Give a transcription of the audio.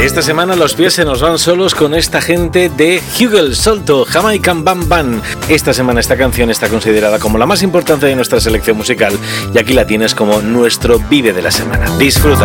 Esta semana los pies se nos van solos con esta gente de Hugel Solto, Jamaican Bam Bam. Esta semana esta canción está considerada como la más importante de nuestra selección musical y aquí la tienes como nuestro Vive de la semana. Disfruta.